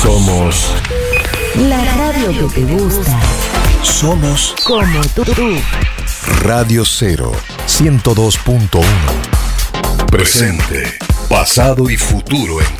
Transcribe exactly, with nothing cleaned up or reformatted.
Somos la radio que te gusta. Somos Como tú. Radio Cero ciento dos punto uno. Presente, pasado y futuro en